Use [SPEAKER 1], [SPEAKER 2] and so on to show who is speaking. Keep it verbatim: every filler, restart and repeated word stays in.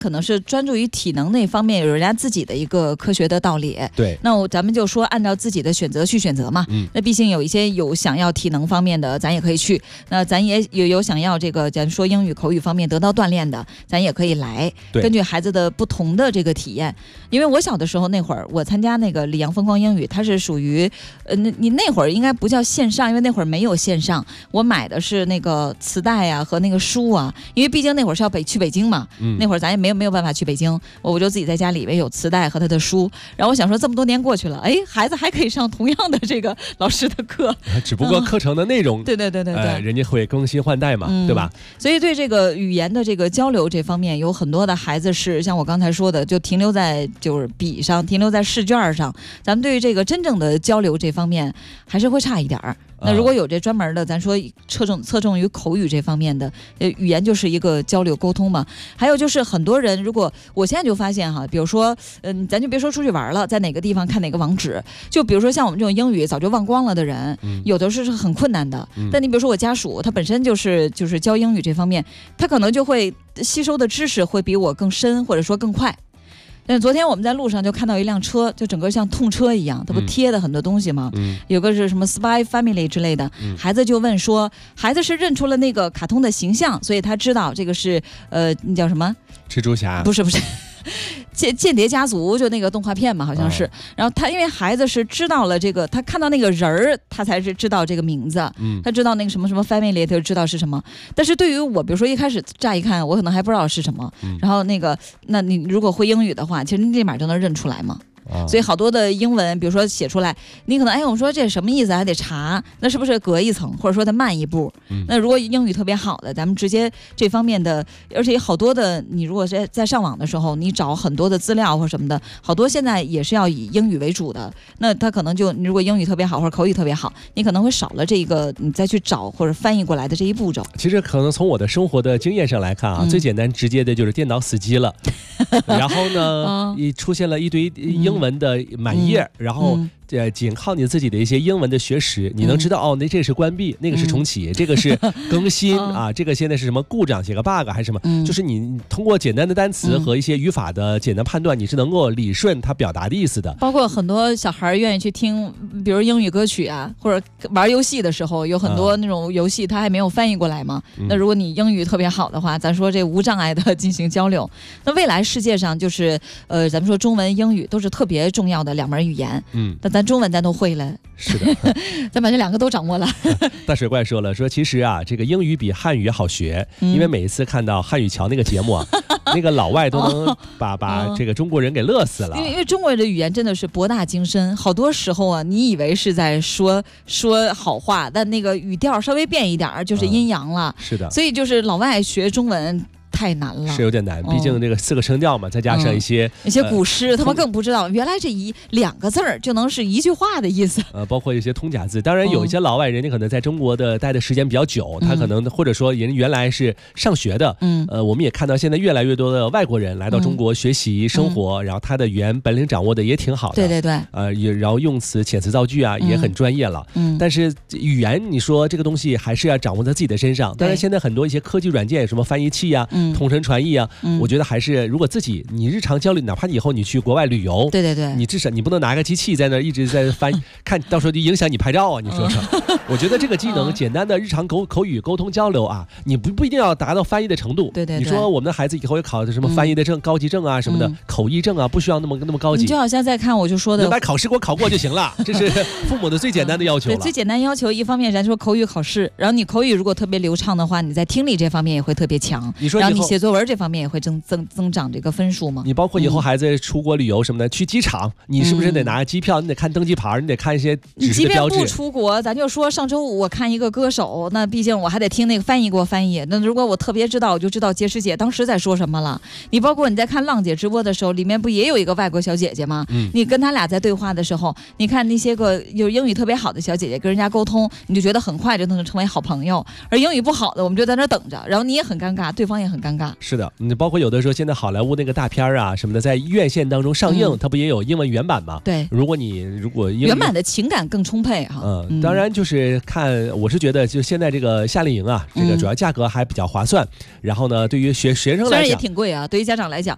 [SPEAKER 1] 可能是专注于体能那方面有人家自己的一个科学的道理。
[SPEAKER 2] 对，
[SPEAKER 1] 那我咱们就说按照自己的选择去选择嘛。
[SPEAKER 2] 嗯，
[SPEAKER 1] 那毕竟有一些有想要体能方面的，咱也可以去；那咱也有有想要这个咱说英语口语方面得到锻炼的，咱也可以来。根据孩子的不同的这个体验，因为我小的时候那会儿，我参加那个里昂疯狂英语，它是属于呃，那你那会儿应该不叫线上，因为那会儿没有线上，我买的是那个磁带啊和那个书啊，因为毕竟那会儿是要北去北京嘛。嗯，那会儿咱也没有没有办法去北京，我我就自己在家里面有磁带和他的书，然后我想说这么多年过去了，哎，孩子还可以上同样的这个老师的课，
[SPEAKER 2] 只不过课程的内容、
[SPEAKER 1] 嗯、对对对对对、呃，
[SPEAKER 2] 人家会更新换代嘛、嗯，对吧？
[SPEAKER 1] 所以对这个语言的这个交流这方面，有很多的孩子是像我刚才说的，就停留在就是笔上，停留在试卷上，咱们对于这个真正的交流这方面还是会差一点儿。那如果有这专门的，咱说侧重侧重于口语这方面的，呃，语言就是一个交流沟通嘛。还有就是很多人，如果我现在就发现哈，比如说，嗯，咱就别说出去玩了，在哪个地方看哪个网址，就比如说像我们这种英语早就忘光了的人，嗯、有的是很困难的。嗯、但你比如说我家属，他本身就是就是教英语这方面，他可能就会吸收的知识会比我更深，或者说更快。但昨天我们在路上就看到一辆车，就整个像痛车一样，它不贴的很多东西吗？嗯、有个是什么 Spy Family 之类的、嗯，孩子就问说，孩子是认出了那个卡通的形象，所以他知道这个是呃，那叫什么？
[SPEAKER 2] 蜘蛛侠？
[SPEAKER 1] 不是不是。间间谍家族就那个动画片嘛，好像是、哦。然后他因为孩子是知道了这个，他看到那个人儿，他才是知道这个名字。嗯，他知道那个什么什么 family， 他就知道是什么。但是对于我，比如说一开始乍一看，我可能还不知道是什么。嗯、然后那个，那你如果会英语的话，其实你立马就能认出来嘛。所以好多的英文，比如说写出来，你可能哎，我说这什么意思，还得查，那是不是隔一层，或者说它慢一步？嗯、那如果英语特别好的，咱们直接这方面的，而且好多的，你如果在在上网的时候，你找很多的资料或什么的，好多现在也是要以英语为主的，那他可能就你如果英语特别好或者口语特别好，你可能会少了这一个你再去找或者翻译过来的这一步骤。
[SPEAKER 2] 其实可能从我的生活的经验上来看啊，嗯、最简单直接的就是电脑死机了，然后呢，一、哦、出现了一堆英文的满页，嗯、然后。嗯呃，仅靠你自己的一些英文的学识，你能知道、嗯、哦，那这个是关闭，那个是重启，嗯、这个是更新、嗯、啊，这个现在是什么故障，写个 bug 还是什么？嗯、就是你通过简单的单词和一些语法的简单判断，你是能够理顺它表达的意思的。
[SPEAKER 1] 包括很多小孩愿意去听，比如英语歌曲啊，或者玩游戏的时候，有很多那种游戏它还没有翻译过来嘛。嗯、那如果你英语特别好的话，咱说这无障碍的进行交流，那未来世界上就是呃，咱们说中文、英语都是特别重要的两门语言。嗯，但咱。中文咱都会了，
[SPEAKER 2] 是的，
[SPEAKER 1] 咱把这两个都掌握了。
[SPEAKER 2] 大水怪说了，说其实啊，这个英语比汉语好学，嗯、因为每一次看到汉语桥那个节目啊，那个老外都能把、哦、把这个中国人给乐死了。
[SPEAKER 1] 因为因为中国人的语言真的是博大精深，好多时候啊，你以为是在说说好话，但那个语调稍微变一点就是阴阳了。
[SPEAKER 2] 嗯、是的，
[SPEAKER 1] 所以就是老外学中文。太难了，
[SPEAKER 2] 是有点难，毕竟这个四个声调嘛，再加上一些、
[SPEAKER 1] 嗯、一些古诗、呃，他们更不知道原来这一两个字儿就能是一句话的意思。
[SPEAKER 2] 呃，包括一些通假字，当然有一些老外人家可能在中国的待的时间比较久，嗯、他可能或者说人原来是上学的，嗯，呃，我们也看到现在越来越多的外国人来到中国学习生活，嗯、然后他的语言本领掌握的也挺好的，
[SPEAKER 1] 对对对，
[SPEAKER 2] 呃，也然后用词遣词造句啊、嗯、也很专业了，嗯，但是语言你说这个东西还是要掌握在自己的身上。当然现在很多一些科技软件，什么翻译器啊、嗯、同声传译啊。嗯、我觉得还是，如果自己你日常交流，哪怕以后你去国外旅游，
[SPEAKER 1] 对对对，
[SPEAKER 2] 你至少你不能拿个机器在那一直在翻，看到时候就影响你拍照啊！你说说，我觉得这个技能，简单的日常口口语沟通交流啊，你不不一定要达到翻译的程度。
[SPEAKER 1] 对对对，
[SPEAKER 2] 你说我们的孩子以后也考什么翻译的证、嗯、高级证啊什么的，嗯、口译证啊，不需要那么那么高级。
[SPEAKER 1] 你就好像在看我就说的，
[SPEAKER 2] 你把考试给我考过就行了，这是父母的最简单的要求了。
[SPEAKER 1] 对，最简单要求，一方面咱说口语考试，然后你口语如果特别流畅的话，你在听力这方面也会特别强。你说，然后你写作文这方面也会增增。增长这个分数吗？
[SPEAKER 2] 你包括以后孩子出国旅游什么的，嗯、去机场，你是不是得拿机票？嗯、你得看登机牌，你得看一些指示的标志。
[SPEAKER 1] 即便不出国，咱就说上周五我看一个歌手，那毕竟我还得听那个翻译给我翻译。那如果我特别知道，我就知道杰师姐当时在说什么了。你包括你在看浪姐直播的时候，里面不也有一个外国小姐姐吗？嗯、你跟她俩在对话的时候，你看那些个有英语特别好的小姐姐跟人家沟通，你就觉得很快就能成为好朋友。而英语不好的，我们就在那等着，然后你也很尴尬，对方也很尴尬。
[SPEAKER 2] 是的，你包括有的时候现在好莱坞那个大片啊什么的，在院线当中上映，嗯、它不也有英文原版吗？
[SPEAKER 1] 对，
[SPEAKER 2] 如果你如果
[SPEAKER 1] 原版的情感更充沛哈。
[SPEAKER 2] 嗯，嗯当然就是看，我是觉得就现在这个夏令营啊，这个主要价格还比较划算。嗯、然后呢，对于学学生来讲，
[SPEAKER 1] 虽然也挺贵啊，对于家长来讲，